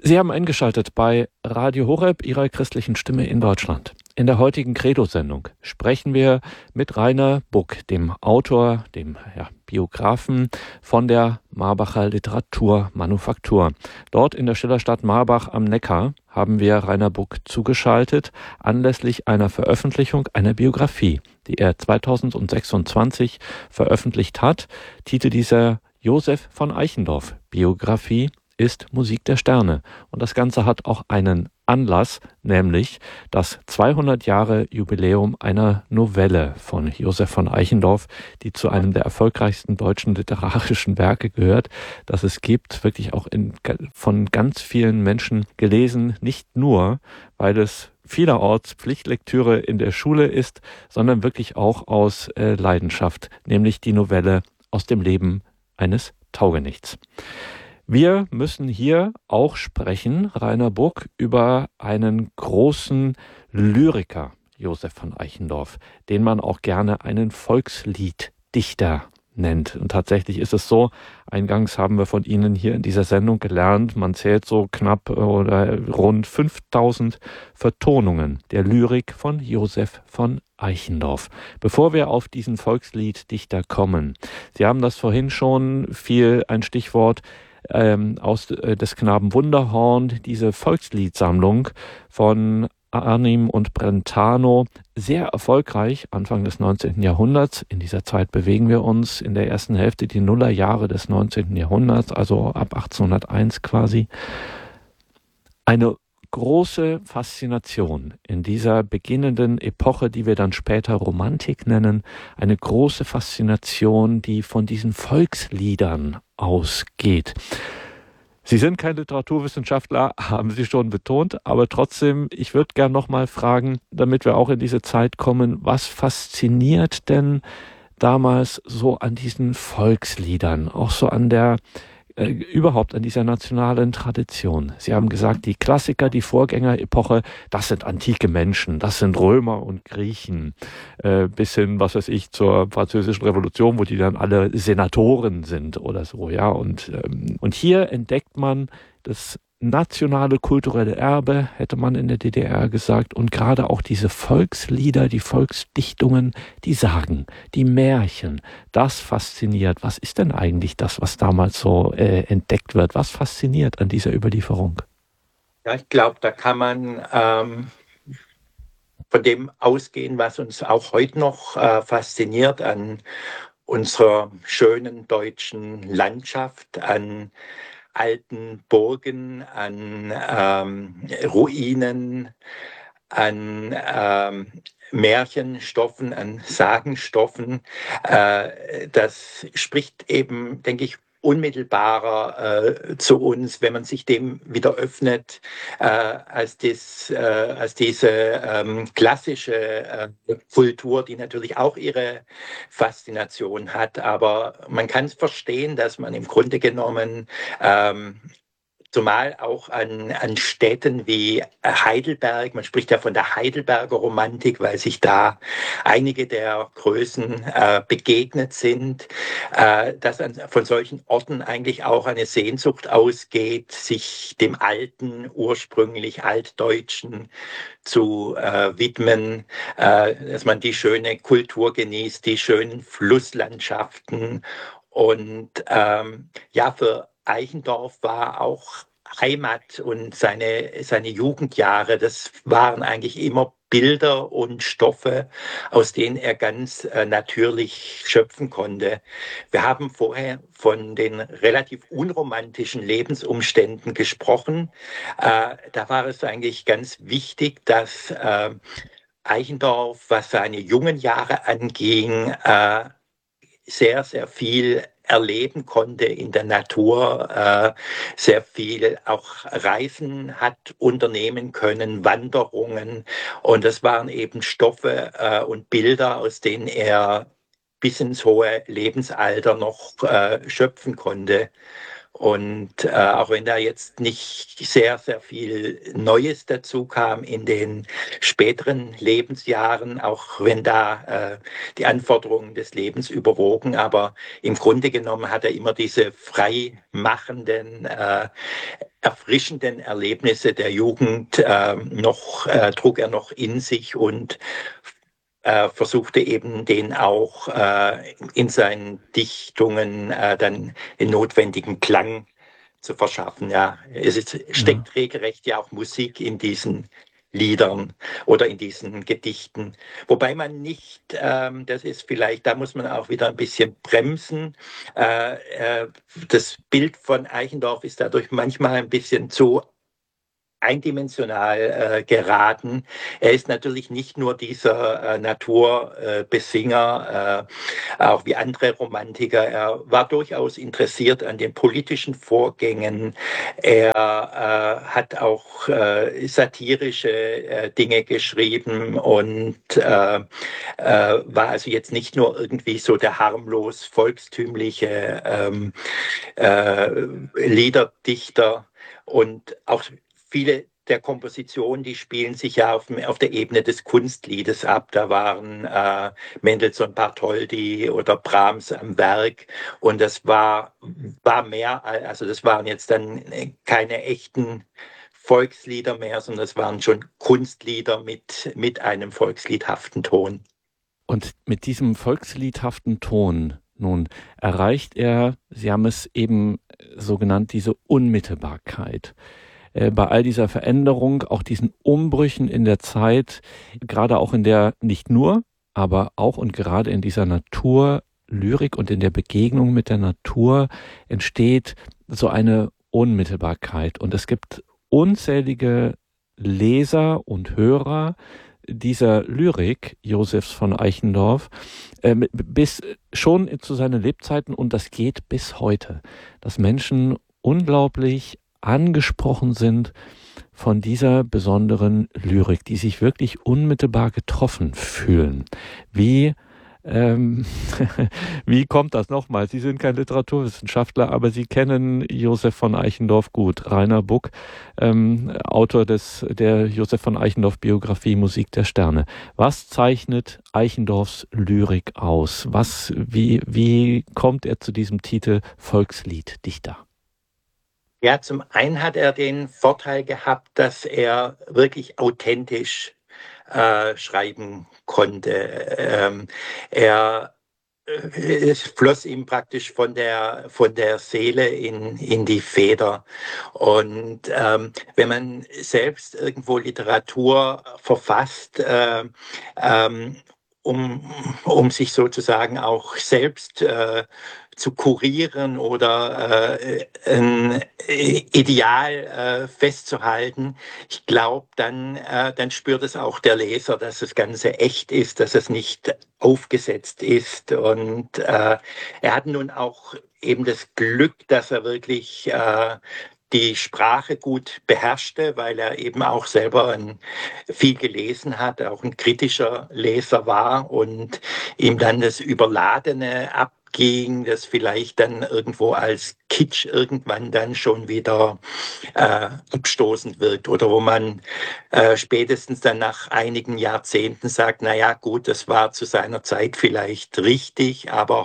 Sie haben eingeschaltet bei Radio Horeb, Ihrer christlichen Stimme in Deutschland. In der heutigen Credo-Sendung sprechen wir mit Rainer Buck, dem Autor, dem Biografen von der Marbacher Literaturmanufaktur. Dort in der Schillerstadt Marbach am Neckar haben wir Rainer Buck zugeschaltet, anlässlich einer Veröffentlichung einer Biografie, die er 2026 veröffentlicht hat. Titel dieser: Josef von Eichendorff, Biografie ist Musik der Sterne. Und das Ganze hat auch einen Anlass, nämlich das 200-Jahre-Jubiläum einer Novelle von Josef von Eichendorff, die zu einem der erfolgreichsten deutschen literarischen Werke gehört, das es gibt, wirklich auch von ganz vielen Menschen gelesen, nicht nur, weil es vielerorts Pflichtlektüre in der Schule ist, sondern wirklich auch aus Leidenschaft, nämlich die Novelle Aus dem Leben eines Taugenichts. Wir müssen hier auch sprechen, Rainer Buck, über einen großen Lyriker, Josef von Eichendorff, den man auch gerne einen Volkslieddichter nennt. Und tatsächlich ist es so, eingangs haben wir von Ihnen hier in dieser Sendung gelernt, man zählt so knapp oder rund 5000 Vertonungen der Lyrik von Josef von Eichendorff. Bevor wir auf diesen Volkslieddichter kommen, Sie haben das vorhin schon, ein Stichwort aus des Knaben Wunderhorn, diese Volksliedsammlung von Arnim und Brentano, sehr erfolgreich Anfang des 19. Jahrhunderts. In dieser Zeit bewegen wir uns in der ersten Hälfte, die Nullerjahre des 19. Jahrhunderts, also ab 1801 quasi. Eine große Faszination in dieser beginnenden Epoche, die wir dann später Romantik nennen, eine große Faszination, die von diesen Volksliedern ausgeht. Sie sind kein Literaturwissenschaftler, haben Sie schon betont, aber trotzdem, ich würde gern noch mal fragen, damit wir auch in diese Zeit kommen, was fasziniert denn damals so an diesen Volksliedern, auch so an der überhaupt an dieser nationalen Tradition? Sie haben gesagt, die Klassiker, die Vorgängerepoche, das sind antike Menschen, das sind Römer und Griechen, bis hin, was weiß ich, zur Französischen Revolution, wo die dann alle Senatoren sind oder so, ja. Und hier entdeckt man das nationale kulturelle Erbe, hätte man in der DDR gesagt, und gerade auch diese Volkslieder, die Volksdichtungen, die Sagen, die Märchen, das fasziniert. Was ist denn eigentlich das, was damals so entdeckt wird? Was fasziniert an dieser Überlieferung? Ja, ich glaube, da kann man von dem ausgehen, was uns auch heute noch fasziniert an unserer schönen deutschen Landschaft, an alten Burgen, an Ruinen, an Märchenstoffen, an Sagenstoffen. Das spricht eben, denke ich, unmittelbarer zu uns, wenn man sich dem wieder öffnet, als diese klassische Kultur, die natürlich auch ihre Faszination hat. Aber man kann es verstehen, dass man im Grunde genommen zumal auch an Städten wie Heidelberg, man spricht ja von der Heidelberger Romantik, weil sich da einige der Größen begegnet sind, dass von solchen Orten eigentlich auch eine Sehnsucht ausgeht, sich dem Alten, ursprünglich Altdeutschen zu widmen, dass man die schöne Kultur genießt, die schönen Flusslandschaften. Und für Eichendorff war auch Heimat und seine Jugendjahre, das waren eigentlich immer Bilder und Stoffe, aus denen er ganz natürlich schöpfen konnte. Wir haben vorher von den relativ unromantischen Lebensumständen gesprochen. Da war es eigentlich ganz wichtig, dass Eichendorff, was seine jungen Jahre anging, sehr, sehr viel erleben konnte in der Natur, sehr viel auch Reisen hat unternehmen können, Wanderungen. Und das waren eben Stoffe und Bilder, aus denen er bis ins hohe Lebensalter noch schöpfen konnte. Und auch wenn da jetzt nicht sehr, sehr viel Neues dazu kam in den späteren Lebensjahren, auch wenn da die Anforderungen des Lebens überwogen, aber im Grunde genommen hat er immer diese freimachenden, erfrischenden Erlebnisse der Jugend trug er noch in sich und versuchte eben den auch in seinen Dichtungen dann den notwendigen Klang zu verschaffen. Ja, Ja. steckt regelrecht ja auch Musik in diesen Liedern oder in diesen Gedichten. Wobei man nicht, das ist vielleicht, da muss man auch wieder ein bisschen bremsen. Äh, äh, Das Bild von Eichendorff ist dadurch manchmal ein bisschen zu eindimensional geraten. Er ist natürlich nicht nur dieser Naturbesinger, auch wie andere Romantiker. Er war durchaus interessiert an den politischen Vorgängen. Er hat auch satirische Dinge geschrieben und war also jetzt nicht nur irgendwie so der harmlos volkstümliche Liederdichter. Und auch viele der Kompositionen, die spielen sich ja auf der Ebene des Kunstliedes ab. Da waren Mendelssohn Bartholdy oder Brahms am Werk. Und war mehr, also das waren jetzt dann keine echten Volkslieder mehr, sondern es waren schon Kunstlieder mit einem volksliedhaften Ton. Und mit diesem volksliedhaften Ton nun erreicht er, Sie haben es eben so genannt, diese Unmittelbarkeit. Bei all dieser Veränderung, auch diesen Umbrüchen in der Zeit, gerade auch in der, nicht nur, aber auch und gerade in dieser Naturlyrik und in der Begegnung mit der Natur entsteht so eine Unmittelbarkeit. Und es gibt unzählige Leser und Hörer dieser Lyrik Josephs von Eichendorff bis schon zu seinen Lebzeiten, und das geht bis heute, dass Menschen unglaublich angesprochen sind von dieser besonderen Lyrik, die sich wirklich unmittelbar getroffen fühlen. Wie wie kommt das nochmal? Sie sind kein Literaturwissenschaftler, aber Sie kennen Joseph von Eichendorff gut. Rainer Buck, Autor der Joseph von Eichendorff Biografie Musik der Sterne. Was zeichnet Eichendorffs Lyrik aus? Wie kommt er zu diesem Titel Volkslieddichter? Ja, zum einen hat er den Vorteil gehabt, dass er wirklich authentisch schreiben konnte. Es floss ihm praktisch von der Seele in die Feder. Und wenn man selbst irgendwo Literatur verfasst, um sich sozusagen auch selbst zu kurieren oder ein Ideal festzuhalten, ich glaube, dann spürt es auch der Leser, dass das Ganze echt ist, dass es nicht aufgesetzt ist. Und er hat nun auch eben das Glück, dass er wirklich die Sprache gut beherrschte, weil er eben auch selber viel gelesen hat, auch ein kritischer Leser war und ihm dann das Überladene abging, das vielleicht dann irgendwo als Kitsch irgendwann dann schon wieder abstoßend wirkt oder wo man spätestens dann nach einigen Jahrzehnten sagt, na ja, gut, das war zu seiner Zeit vielleicht richtig, aber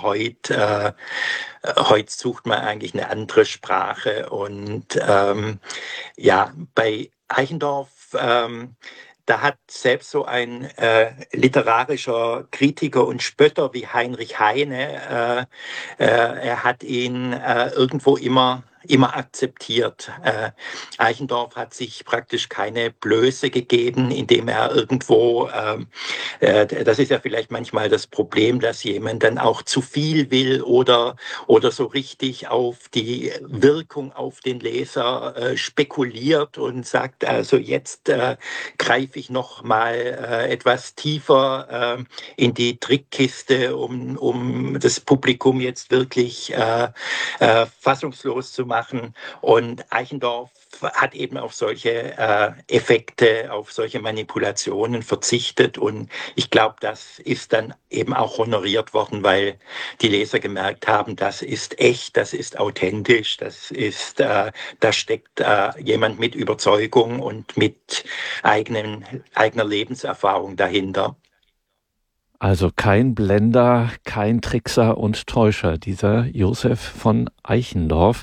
heute sucht man eigentlich eine andere Sprache. Und ja, bei Eichendorff, da hat selbst so ein literarischer Kritiker und Spötter wie Heinrich Heine, er hat ihn irgendwo immer akzeptiert. Eichendorff hat sich praktisch keine Blöße gegeben, indem er irgendwo, das ist ja vielleicht manchmal das Problem, dass jemand dann auch zu viel will oder so richtig auf die Wirkung auf den Leser spekuliert und sagt, also jetzt greife ich noch mal etwas tiefer in die Trickkiste, um das Publikum jetzt wirklich fassungslos zu machen. machen. Und Eichendorff hat eben auf solche Effekte, auf solche Manipulationen verzichtet. Und ich glaube, das ist dann eben auch honoriert worden, weil die Leser gemerkt haben, das ist echt, das ist authentisch, da steckt jemand mit Überzeugung und mit eigener Lebenserfahrung dahinter. Also kein Blender, kein Trickser und Täuscher, dieser Josef von Eichendorff,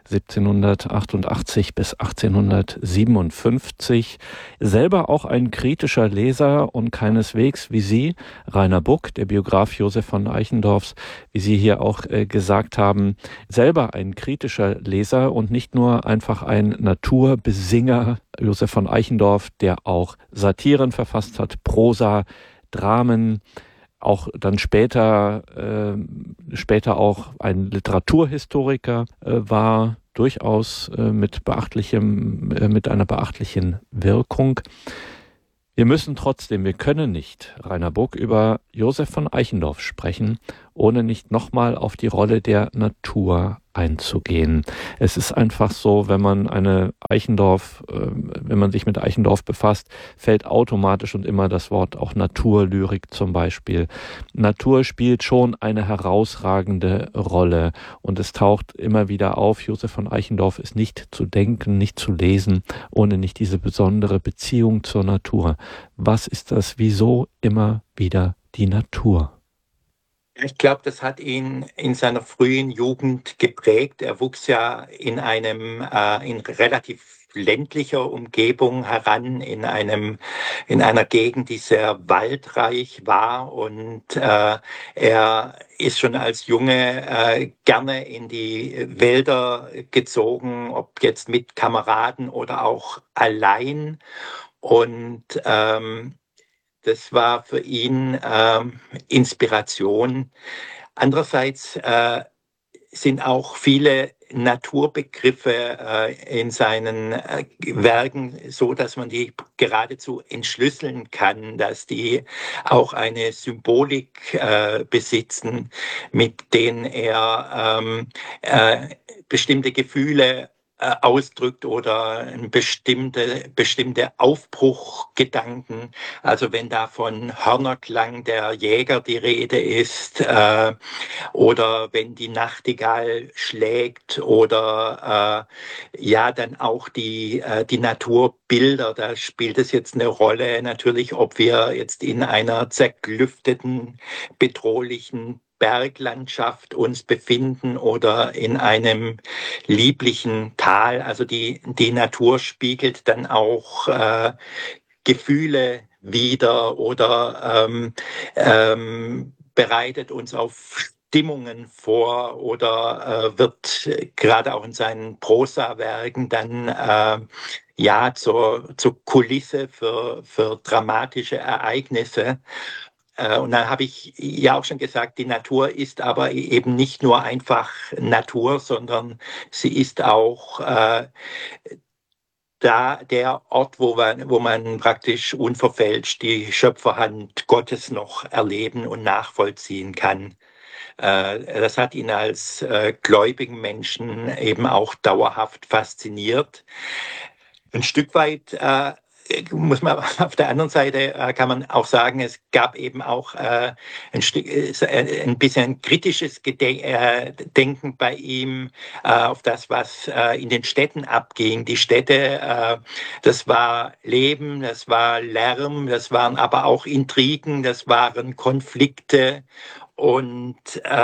1788 bis 1857, selber auch ein kritischer Leser und keineswegs wie Sie, Rainer Buck, der Biograf Josef von Eichendorffs, wie Sie hier auch gesagt haben, selber ein kritischer Leser und nicht nur einfach ein Naturbesinger, Josef von Eichendorff, der auch Satiren verfasst hat, Prosa, Dramen, auch dann später auch ein Literaturhistoriker war, durchaus mit einer beachtlichen Wirkung. Wir können nicht, Rainer Buck, über Josef von Eichendorff sprechen, ohne nicht nochmal auf die Rolle der Natur einzugehen. Es ist einfach so, wenn man sich mit Eichendorff befasst, fällt automatisch und immer das Wort auch Naturlyrik zum Beispiel. Natur spielt schon eine herausragende Rolle und es taucht immer wieder auf, Josef von Eichendorff ist nicht zu denken, nicht zu lesen, ohne nicht diese besondere Beziehung zur Natur. Was ist das? Wieso immer wieder die Natur? Ich glaube, das hat ihn in seiner frühen Jugend geprägt. Er wuchs ja in relativ ländlicher Umgebung heran, in einer Gegend, die sehr waldreich war, und er ist schon als Junge gerne in die Wälder gezogen, ob jetzt mit Kameraden oder auch allein. Und das war für ihn Inspiration. Andererseits sind auch viele Naturbegriffe in seinen Werken so, dass man die geradezu entschlüsseln kann, dass die auch eine Symbolik besitzen, mit denen er bestimmte Gefühle ausdrückt oder bestimmte Aufbruchgedanken. Also wenn da von Hörnerklang der Jäger die Rede ist, oder wenn die Nachtigall schlägt, oder dann auch die Naturbilder, da spielt es jetzt eine Rolle natürlich, ob wir jetzt in einer zerklüfteten, bedrohlichen Berglandschaft uns befinden oder in einem lieblichen Tal. Also die Natur spiegelt dann auch Gefühle wider oder bereitet uns auf Stimmungen vor oder wird gerade auch in seinen Prosawerken dann zur Kulisse für dramatische Ereignisse. Und dann habe ich ja auch schon gesagt, die Natur ist aber eben nicht nur einfach Natur, sondern sie ist auch der Ort, wo man praktisch unverfälscht die Schöpferhand Gottes noch erleben und nachvollziehen kann. Das hat ihn als gläubigen Menschen eben auch dauerhaft fasziniert. Ein Stück weit muss man auf der anderen Seite kann man auch sagen, es gab eben auch ein bisschen kritisches Denken bei ihm auf das, was in den Städten abging. Die Städte, das war Leben, das war Lärm, das waren aber auch Intrigen, das waren Konflikte, und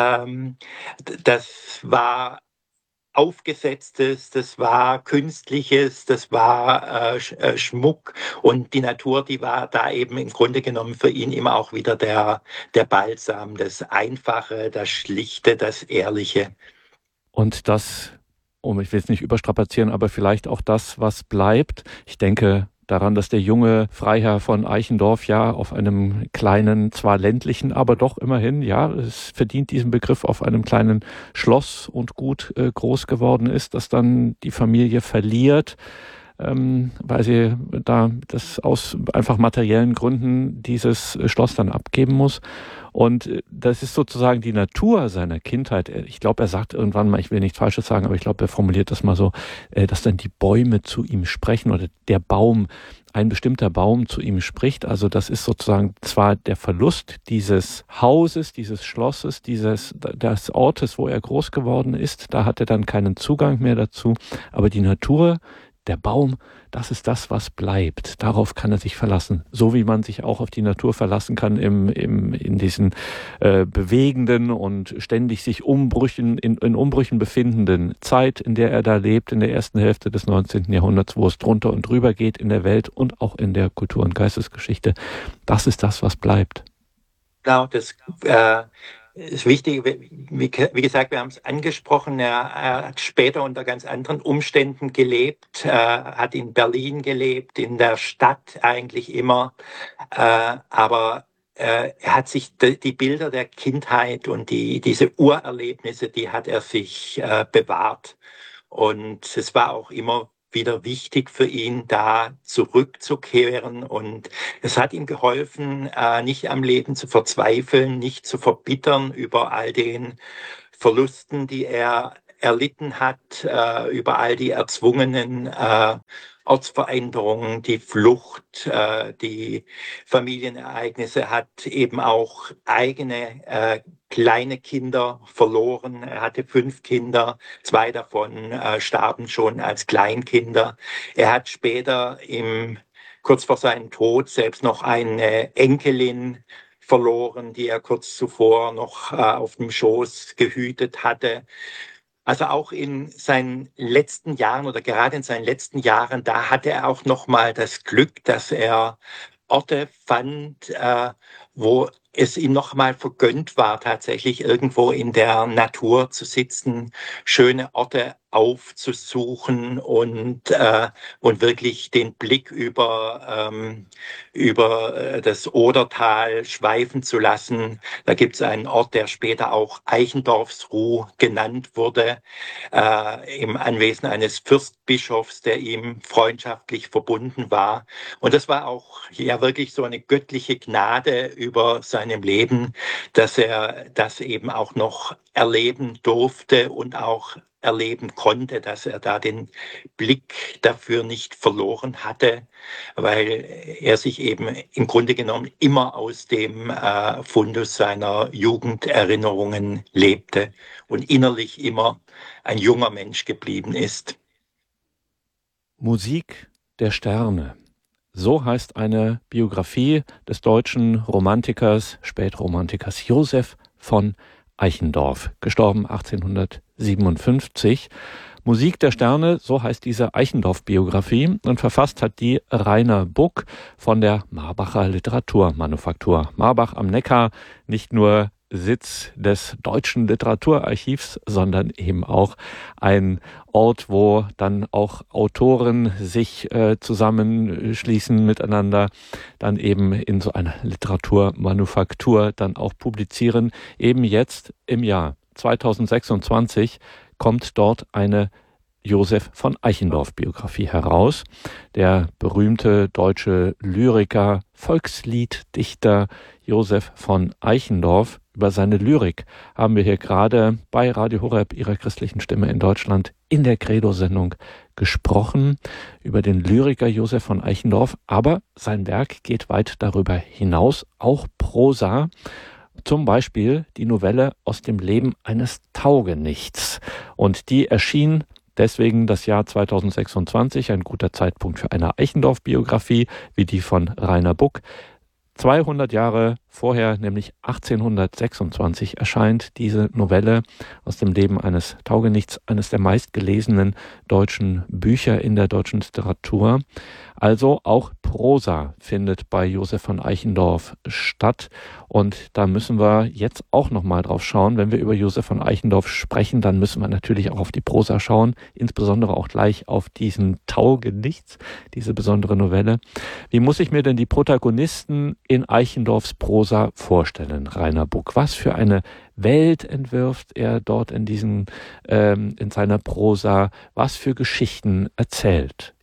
das war Aufgesetztes, das war Künstliches, das war Schmuck, und die Natur, die war da eben im Grunde genommen für ihn immer auch wieder der Balsam, das Einfache, das Schlichte, das Ehrliche. Und das, ich will es nicht überstrapazieren, aber vielleicht auch das, was bleibt. Ich denke daran, dass der junge Freiherr von Eichendorff ja auf einem kleinen, zwar ländlichen, aber doch immerhin, ja, es verdient diesen Begriff, auf einem kleinen Schloss und Gut groß geworden ist, das dann die Familie verliert. weil sie da das aus einfach materiellen Gründen dieses Schloss dann abgeben muss. Und das ist sozusagen die Natur seiner Kindheit. Ich glaube, er sagt irgendwann mal, ich will nichts Falsches sagen, aber ich glaube, er formuliert das mal so, dass dann die Bäume zu ihm sprechen oder der Baum, ein bestimmter Baum zu ihm spricht. Also das ist sozusagen zwar der Verlust dieses Hauses, dieses Schlosses, des Ortes, wo er groß geworden ist. Da hat er dann keinen Zugang mehr dazu. Aber die Natur, der Baum, das ist das, was bleibt. Darauf kann er sich verlassen. So wie man sich auch auf die Natur verlassen kann in diesen bewegenden und ständig sich in Umbrüchen befindenden Zeit, in der er da lebt, in der ersten Hälfte des 19. Jahrhunderts, wo es drunter und drüber geht in der Welt und auch in der Kultur- und Geistesgeschichte. Das ist das, was bleibt. Genau, das ist wichtig. Wie gesagt, wir haben es angesprochen, er hat später unter ganz anderen Umständen gelebt, hat in Berlin gelebt, in der Stadt eigentlich immer, aber er hat sich die Bilder der Kindheit und diese Urerlebnisse, die hat er sich bewahrt. Und es war auch immer wieder wichtig für ihn, da zurückzukehren. Und es hat ihm geholfen, nicht am Leben zu verzweifeln, nicht zu verbittern über all den Verlusten, die er erlitten hat, über all die erzwungenen Ortsveränderungen, die Flucht, die Familienereignisse, hat eben auch eigene kleine Kinder verloren. Er hatte 5 Kinder, 2 davon starben schon als Kleinkinder. Er hat später kurz vor seinem Tod selbst noch eine Enkelin verloren, die er kurz zuvor noch auf dem Schoß gehütet hatte. Also auch in seinen letzten Jahren oder gerade in seinen letzten Jahren, da hatte er auch noch mal das Glück, dass er Orte fand, wo es ihm noch mal vergönnt war, tatsächlich irgendwo in der Natur zu sitzen, schöne Orte aufzusuchen und wirklich den Blick über das Odertal schweifen zu lassen. Da gibt es einen Ort, der später auch Eichendorffsruh genannt wurde, im Anwesen eines Fürstbischofs, der ihm freundschaftlich verbunden war. Und das war auch ja wirklich so eine göttliche Gnade über seinem Leben, dass er das eben auch noch erleben durfte und auch erleben konnte, dass er da den Blick dafür nicht verloren hatte, weil er sich eben im Grunde genommen immer aus dem Fundus seiner Jugenderinnerungen lebte und innerlich immer ein junger Mensch geblieben ist. Musik der Sterne. So heißt eine Biografie des deutschen Romantikers, Spätromantikers Joseph von Eichendorff, gestorben 1857. Musik der Sterne, so heißt diese Eichendorff-Biografie, und verfasst hat die Rainer Buck von der Marbacher Literaturmanufaktur. Marbach am Neckar, nicht nur Sitz des Deutschen Literaturarchivs, sondern eben auch ein Ort, wo dann auch Autoren sich zusammenschließen miteinander, dann eben in so einer Literaturmanufaktur dann auch publizieren. Eben jetzt im Jahr 2026 kommt dort eine Joseph von Eichendorff-Biografie heraus. Der berühmte deutsche Lyriker, Volkslieddichter Joseph von Eichendorff. Über seine Lyrik haben wir hier gerade bei Radio Horeb, Ihrer christlichen Stimme in Deutschland, in der Credo-Sendung gesprochen, über den Lyriker Joseph von Eichendorff. Aber sein Werk geht weit darüber hinaus, auch Prosa. Zum Beispiel die Novelle Aus dem Leben eines Taugenichts. Und die erschien deswegen das Jahr 2026, ein guter Zeitpunkt für eine Eichendorff-Biografie, wie die von Rainer Buck. 200 Jahre vorher, nämlich 1826, erscheint diese Novelle Aus dem Leben eines Taugenichts, eines der meistgelesenen deutschen Bücher in der deutschen Literatur. Also auch Prosa findet bei Joseph von Eichendorff statt. Und da müssen wir jetzt auch nochmal drauf schauen. Wenn wir über Joseph von Eichendorff sprechen, dann müssen wir natürlich auch auf die Prosa schauen, insbesondere auch gleich auf diesen Taugenichts, diese besondere Novelle. Wie muss ich mir denn die Protagonisten in Eichendorffs Prosa vorstellen, Rainer Buck? Was für eine Welt entwirft er dort in seiner Prosa? Was für Geschichten erzählt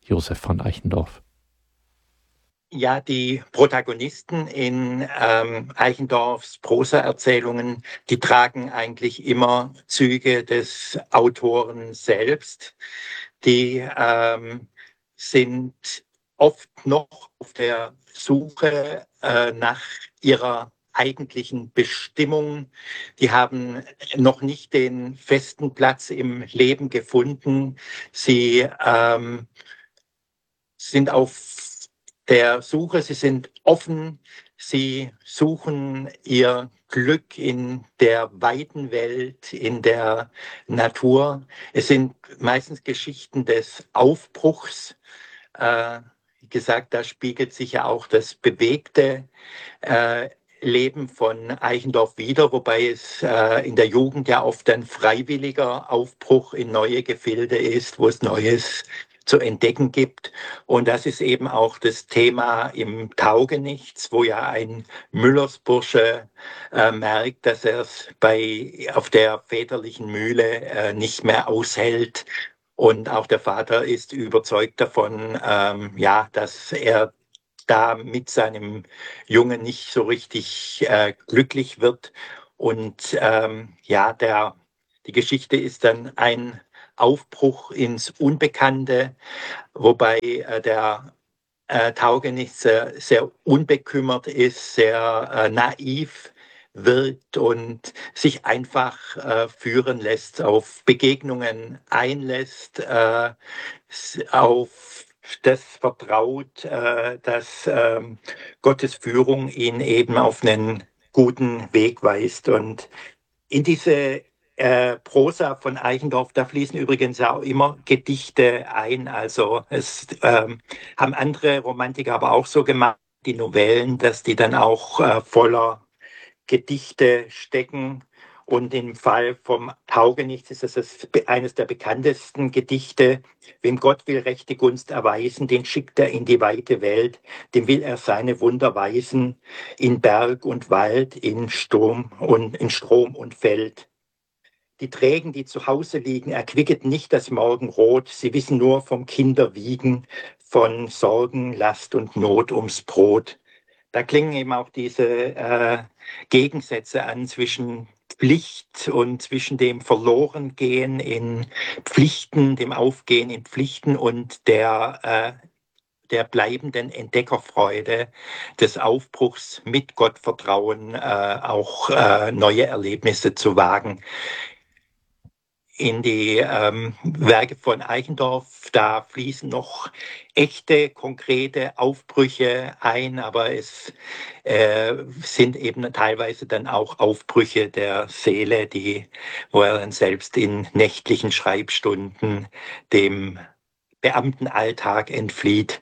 Josef von Eichendorff? Ja, die Protagonisten in Eichendorffs Prosaerzählungen, die tragen eigentlich immer Züge des Autoren selbst. Die sind oft noch auf der Suche nach ihrer eigentlichen Bestimmung. Die haben noch nicht den festen Platz im Leben gefunden. Sie sind auf der Suche, sie sind offen, sie suchen ihr Glück in der weiten Welt, in der Natur. Es sind meistens Geschichten des Aufbruchs. Wie gesagt, da spiegelt sich ja auch das bewegte äh, Leben von Eichendorff wider, wobei es in der Jugend ja oft ein freiwilliger Aufbruch in neue Gefilde ist, wo es Neues zu entdecken gibt. Und das ist eben auch das Thema im Taugenichts, wo ja ein Müllersbursche merkt, dass er es auf der väterlichen Mühle nicht mehr aushält. Und auch der Vater ist überzeugt davon, ja, dass er da mit seinem Jungen nicht so richtig glücklich wird. Und ja, die Geschichte ist dann ein Aufbruch ins Unbekannte, wobei der Taugenichts sehr unbekümmert ist, sehr naiv wirkt und sich einfach führen lässt, auf Begegnungen einlässt, auf das vertraut, dass Gottes Führung ihn eben auf einen guten Weg weist. Und in diese Prosa von Eichendorff, da fließen übrigens auch immer Gedichte ein. Also es haben andere Romantiker aber auch so gemacht, die Novellen, dass die dann auch voller Gedichte stecken. Und im Fall vom Taugenichts ist es eines der bekanntesten Gedichte. Wem Gott will rechte Gunst erweisen, den schickt er in die weite Welt. Dem will er seine Wunder weisen, in Berg und Wald, in Strom und Feld. Die Trägen, die zu Hause liegen, erquicket nicht das Morgenrot. Sie wissen nur vom Kinderwiegen, von Sorgen, Last und Not ums Brot. Da klingen eben auch diese Gegensätze an zwischen Pflicht und zwischen dem Verlorengehen in Pflichten, dem Aufgehen in Pflichten und der bleibenden Entdeckerfreude des Aufbruchs mit Gottvertrauen auch neue Erlebnisse zu wagen. In die Werke von Eichendorff, da fließen noch echte, konkrete Aufbrüche ein, aber es sind eben teilweise dann auch Aufbrüche der Seele, wo er dann selbst in nächtlichen Schreibstunden dem Beamtenalltag entflieht.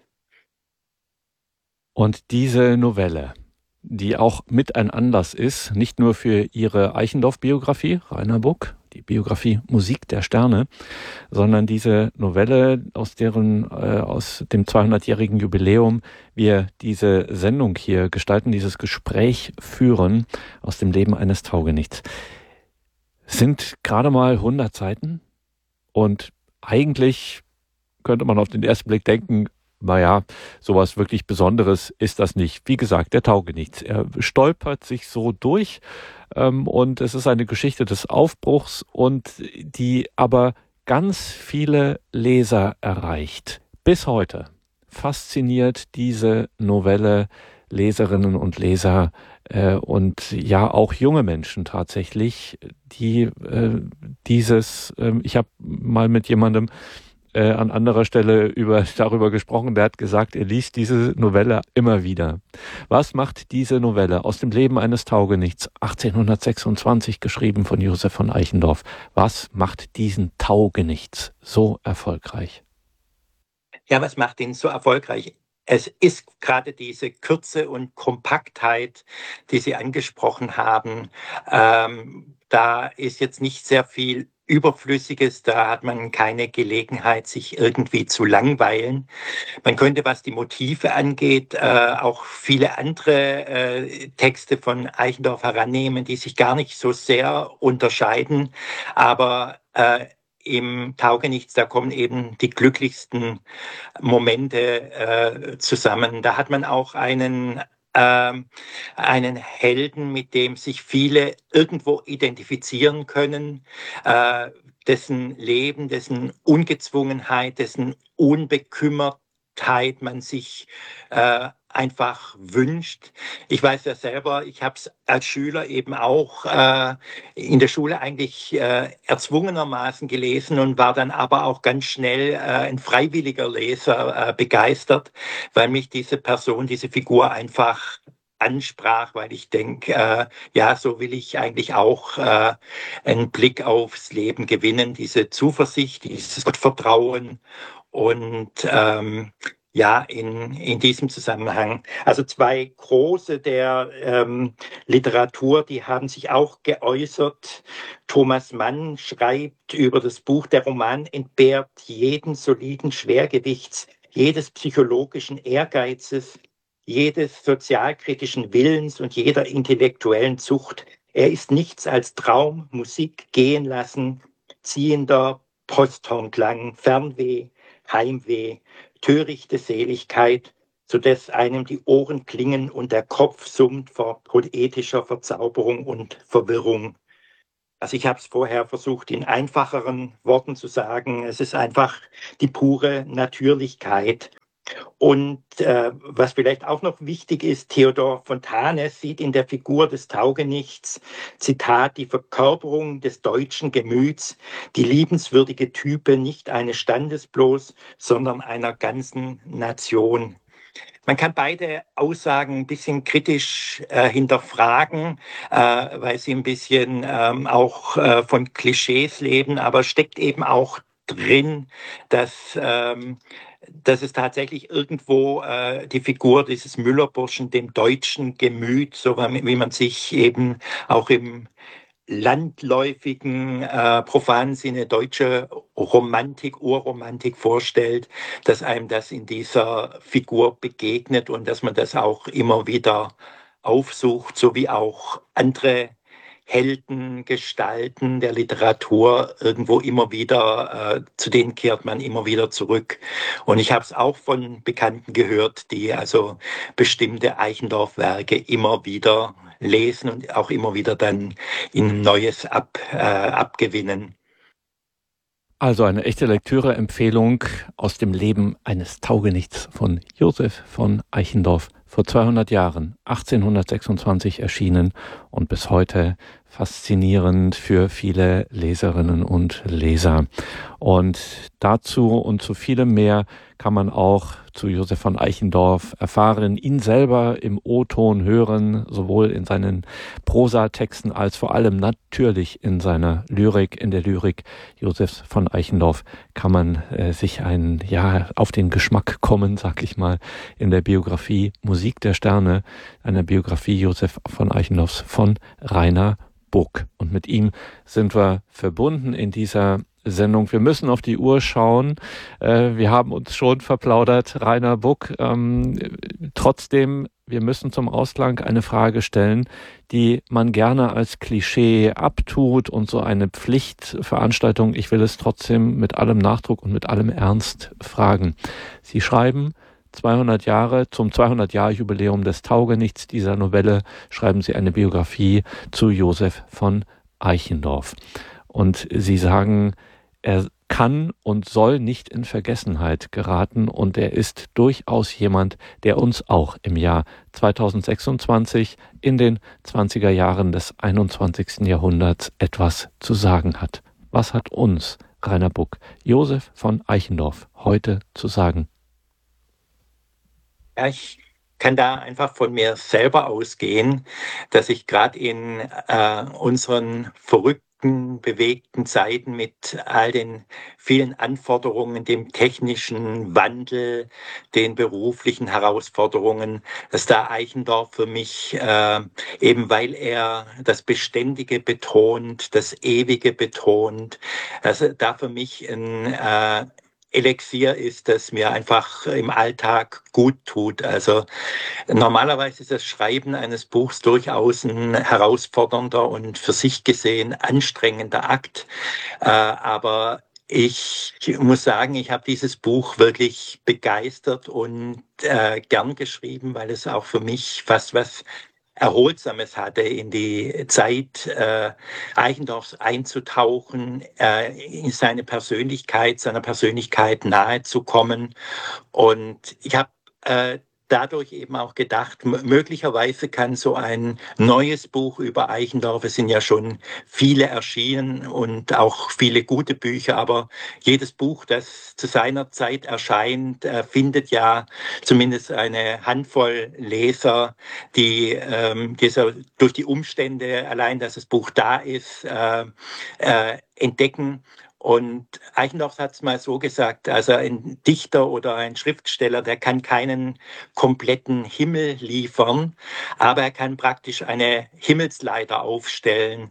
Und diese Novelle, die auch mit ein Anlass ist, nicht nur für ihre Eichendorff-Biografie, Rainer Buck, die Biografie Musik der Sterne, sondern diese Novelle, aus dem 200-jährigen Jubiläum wir diese Sendung hier gestalten, dieses Gespräch führen aus dem Leben eines Taugenichts, sind gerade mal 100 Seiten und eigentlich könnte man auf den ersten Blick denken, naja, sowas wirklich Besonderes ist das nicht. Wie gesagt, der Taugenichts. Er stolpert sich so durch und es ist eine Geschichte des Aufbruchs und die aber ganz viele Leser erreicht. Bis heute fasziniert diese Novelle Leserinnen und Leser und ja auch junge Menschen tatsächlich, die ich habe mal mit jemandem an anderer Stelle darüber gesprochen, der hat gesagt, er liest diese Novelle immer wieder. Was macht diese Novelle aus dem Leben eines Taugenichts, 1826 geschrieben von Josef von Eichendorff, was macht diesen Taugenichts so erfolgreich? Ja, was macht ihn so erfolgreich? Es ist gerade diese Kürze und Kompaktheit, die Sie angesprochen haben. Da ist jetzt nicht sehr viel Überflüssiges, da hat man keine Gelegenheit, sich irgendwie zu langweilen. Man könnte, was die Motive angeht, auch viele andere Texte von Eichendorff herannehmen, die sich gar nicht so sehr unterscheiden, aber im Taugenichts, da kommen eben die glücklichsten Momente zusammen. Da hat man auch einen Helden, mit dem sich viele irgendwo identifizieren können, dessen Leben, dessen Ungezwungenheit, dessen Unbekümmertheit man sich einfach wünscht. Ich weiß ja selber, ich habe es als Schüler eben auch in der Schule eigentlich erzwungenermaßen gelesen und war dann aber auch ganz schnell ein freiwilliger Leser begeistert, weil mich diese Person, diese Figur einfach ansprach, weil ich denke, ja, so will ich eigentlich auch einen Blick aufs Leben gewinnen, diese Zuversicht, dieses Gottvertrauen und ja, in diesem Zusammenhang. Also zwei große der Literatur, die haben sich auch geäußert. Thomas Mann schreibt über das Buch, der Roman entbehrt jeden soliden Schwergewichts, jedes psychologischen Ehrgeizes, jedes sozialkritischen Willens und jeder intellektuellen Zucht. Er ist nichts als Traum, Musik, Gehen lassen, ziehender Posthornklang, Fernweh, Heimweh, törichte Seligkeit, so dass einem die Ohren klingen und der Kopf summt vor poetischer Verzauberung und Verwirrung. Also ich habe es vorher versucht, in einfacheren Worten zu sagen. Es ist einfach die pure Natürlichkeit. Und was vielleicht auch noch wichtig ist, Theodor Fontane sieht in der Figur des Taugenichts, Zitat, die Verkörperung des deutschen Gemüts, die liebenswürdige Type nicht eines Standes bloß, sondern einer ganzen Nation. Man kann beide Aussagen ein bisschen kritisch hinterfragen, weil sie ein bisschen auch von Klischees leben, aber steckt eben auch drin, dass es tatsächlich irgendwo die Figur dieses Müllerburschen dem deutschen Gemüt, so wie man sich eben auch im landläufigen, profanen Sinne deutsche Romantik, Urromantik vorstellt, dass einem das in dieser Figur begegnet und dass man das auch immer wieder aufsucht, so wie auch andere Helden, Gestalten der Literatur irgendwo immer wieder, zu denen kehrt man immer wieder zurück. Und ich habe es auch von Bekannten gehört, die also bestimmte Eichendorff-Werke immer wieder lesen und auch immer wieder dann in ein Neues abgewinnen. Also eine echte Lektüre-Empfehlung aus dem Leben eines Taugenichts von Joseph von Eichendorff. Vor 200 Jahren, 1826 erschienen und bis heute faszinierend für viele Leserinnen und Leser. Und dazu und zu vielem mehr kann man auch zu Joseph von Eichendorff erfahren, ihn selber im O-Ton hören, sowohl in seinen Prosatexten als vor allem natürlich in seiner Lyrik. In der Lyrik Josephs von Eichendorff kann man sich auf den Geschmack kommen, sag ich mal, in der Biografie Musik der Sterne, einer Biografie Joseph von Eichendorffs von Rainer Buck. Und mit ihm sind wir verbunden in dieser Sendung. Wir müssen auf die Uhr schauen. Wir haben uns schon verplaudert, Rainer Buck. Trotzdem, wir müssen zum Ausklang eine Frage stellen, die man gerne als Klischee abtut und so eine Pflichtveranstaltung. Ich will es trotzdem mit allem Nachdruck und mit allem Ernst fragen. Sie schreiben 200 Jahre, zum 200-Jahr-Jubiläum des Taugenichts dieser Novelle, schreiben Sie eine Biografie zu Joseph von Eichendorff. Und Sie sagen, er kann und soll nicht in Vergessenheit geraten und er ist durchaus jemand, der uns auch im Jahr 2026 in den 20er Jahren des 21. Jahrhunderts etwas zu sagen hat. Was hat uns, Rainer Buck, Joseph von Eichendorff, heute zu sagen? Ja, ich kann da einfach von mir selber ausgehen, dass ich gerade in unseren verrückten, bewegten Zeiten mit all den vielen Anforderungen, dem technischen Wandel, den beruflichen Herausforderungen, dass da Eichendorff für mich eben, weil er das Beständige betont, das Ewige betont, dass da für mich ein Elixier ist, das mir einfach im Alltag gut tut. Also normalerweise ist das Schreiben eines Buchs durchaus ein herausfordernder und für sich gesehen anstrengender Akt. Aber Ich muss sagen, ich habe dieses Buch wirklich begeistert und gern geschrieben, weil es auch für mich fast was Erholsames hatte, in die Zeit Eichendorffs einzutauchen, in seiner Persönlichkeit nahe zu kommen. Und ich habe dadurch eben auch gedacht, möglicherweise kann so ein neues Buch über Eichendorff, es sind ja schon viele erschienen und auch viele gute Bücher, aber jedes Buch, das zu seiner Zeit erscheint, findet ja zumindest eine Handvoll Leser, die dieser, durch die Umstände, allein dass das Buch da ist, entdecken. Und Eichendorff hat es mal so gesagt, also ein Dichter oder ein Schriftsteller, der kann keinen kompletten Himmel liefern, aber er kann praktisch eine Himmelsleiter aufstellen.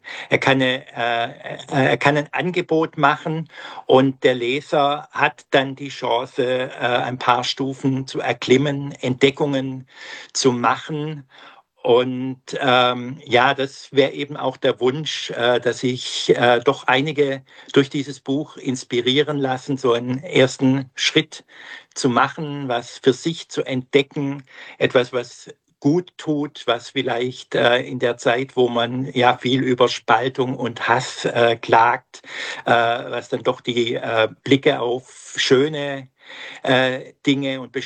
Er kann ein Angebot machen und der Leser hat dann die Chance, ein paar Stufen zu erklimmen, Entdeckungen zu machen. Und ja, das wäre eben auch der Wunsch, dass sich doch einige durch dieses Buch inspirieren lassen, so einen ersten Schritt zu machen, was für sich zu entdecken, etwas, was gut tut, was vielleicht in der Zeit, wo man ja viel über Spaltung und Hass klagt, was dann doch die Blicke auf schöne Dinge und